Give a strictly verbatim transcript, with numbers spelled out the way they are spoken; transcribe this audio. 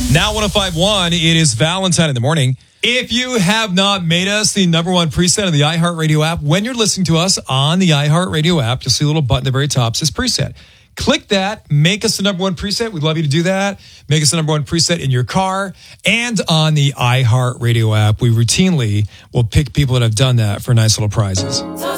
Now one oh five point one, it is Valentine in the morning. If you have not made us the number one preset of the iHeartRadio app, when you're listening to us on the iHeartRadio app, you'll see a little button at the very top that says preset. Click that, make us the number one preset. We'd love you to do that. Make us the number one preset in your car and on the iHeartRadio app. We routinely will pick people that have done that for nice little prizes.